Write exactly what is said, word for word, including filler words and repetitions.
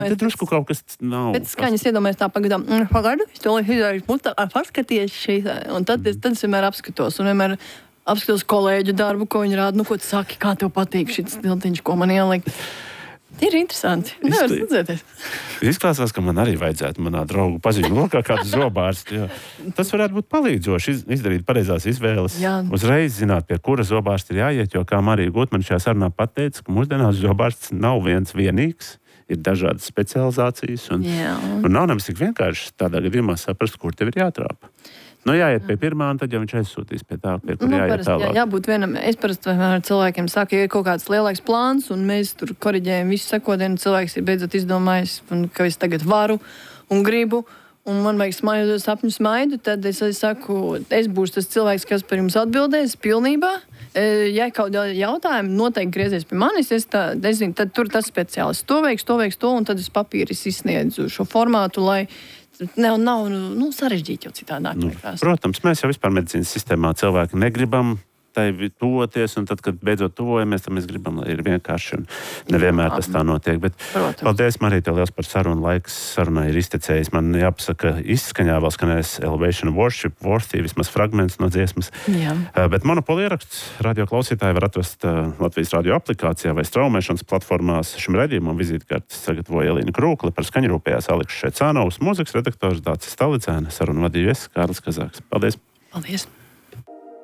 Tad drusku kaut kas nav. Pēc skaņas iedomājas tā pagadām, pagaidu, es to izdarīju mutā, paskaties šī, un tad, mm. tad es vienmēr apskatos, un vienmēr apskatos kolēģu darbu, ko viņi rāda, nu, ko tu saki, kā tev patīk šis tiltiņš, ko man ielikt. Ir interesanti. Nevar sadzēties. Izklāsās, ka man arī vajadzētu manā draugu paziņu lokā kādu zobārstu. Tas varētu būt palīdzoši izdarīt pareizās izvēles. Jā. Uzreiz zināt, pie kura zobārsta ir jāiet, jo kā Marija Gutmane šajā sarunā pateica, ka mūsdienās zobārsts nav viens vienīgs, ir dažādas specializācijas, un, un nav nemaz tik vienkārši tādā gadījumā saprast, kur tev ir jātrāpa. Nu, jāiet pie pirmā, un tad jau viņš aizsūtīs pie tā, pie kur nu, jāiet tālāk. Jā, jābūt vienam, es parasti ar cilvēkiem saku, ja ir kaut kāds lielāks plāns, un mēs tur koriģējam visu sekodienu, cilvēks ir beidzot izdomājis, un, ka es tagad varu un gribu, un man vajag smaidu, sapņu smaidu, tad es, es saku, es būšu tas cilvēks, kas par jums atbildēs pilnībā. Ja kaut jautājumi noteikti griezies pie manis, es, tā, es zinu, tad tur tas speciālists to veiks, to veiks, to, un tad es papīris izsniedzu šo formātu, lai nav, nav nu, sarežģīti jau citādāk. Nu, protams, mēs jau vispār medicīnas sistēmā cilvēki negribam tai tuvoties, un tad, kad beidzot tuvojamies, tad mēs gribam, lai ir vienkārši, un nevienmēr tas tā notiek. Bet protams. Paldies, Marija, tev liels par sarunu. Laiks sarunai ir iztecējis. Man jāpasaka, izskaņā vēl skanēs Elevation Worship, Worthy, vismaz fragments no dziesmas. Jā. Bet Monopoly ieraksts radio klausītāji var atrast Latvijas radio aplikācijā vai straumēšanas platformās. Šim redzījumam vizītkartes sagatavoja Elīna Krūkle, par skaņu rūpējās Aleks Šecānovs, mūzikas redaktors Dācis Stalicēna, sarunu vadīju es, Kārlis Kazāks. Paldies! Paldies!